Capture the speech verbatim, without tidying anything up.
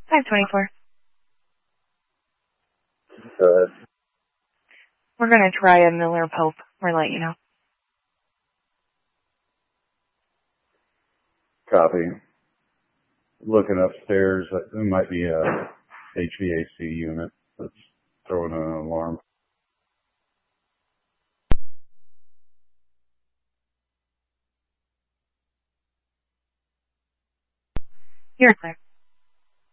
five twenty-four. Go ahead. We're going to try a Miller Pope. We'll let you know. Copy. Looking upstairs, there might be a H V A C unit that's throwing an alarm. You're clear.